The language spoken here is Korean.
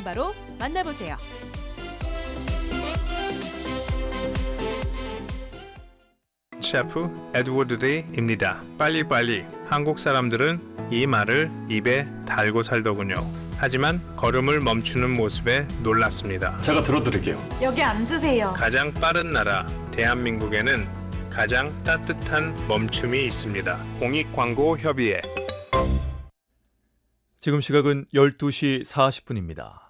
바로 만나보세요. 셰프 에드워드 리입니다. 빨리빨리. 한국 사람들은 이 말을 입에 달고 살더군요. 하지만 걸음을 멈추는 모습에 놀랐습니다. 제가 들어드릴게요. 여기 앉으세요. 가장 빠른 나라 대한민국에는 가장 따뜻한 멈춤이 있습니다. 공익광고협의회. 지금 시각은 12시 40분입니다.